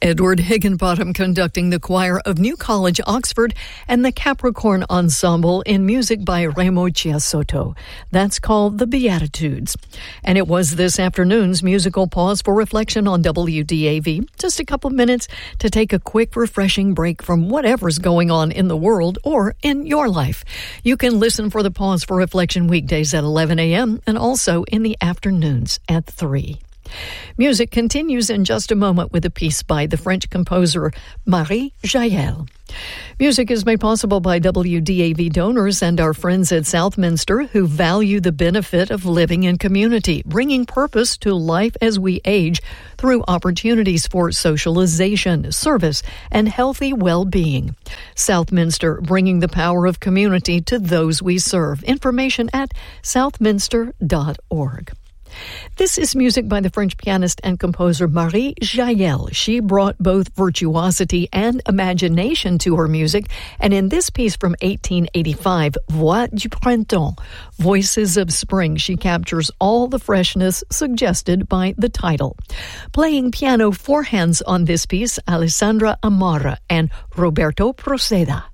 Edward Higginbottom conducting the choir of New College, Oxford, and the Capricorn Ensemble in music by Remo Chiasotto. That's called The Beatitudes. And it was this afternoon's musical pause for reflection on WDAV. Just a couple of minutes to take a quick, refreshing break from whatever's going on in the world or in your life. You can listen for the Pause for Reflection weekdays at 11 a.m. and also in the afternoons at 3. Music continues in just a moment with a piece by the French composer Marie Jaël. Music is made possible by WDAV donors and our friends at Southminster who value the benefit of living in community, bringing purpose to life as we age through opportunities for socialization, service, and healthy well-being. Southminster, bringing the power of community to those we serve. Information at southminster.org. This is music by the French pianist and composer Marie Jaël. She brought both virtuosity and imagination to her music, and in this piece from 1885, Voix du Printemps, Voices of Spring, she captures all the freshness suggested by the title. Playing piano four hands on this piece, Alessandra Amara and Roberto Proceda.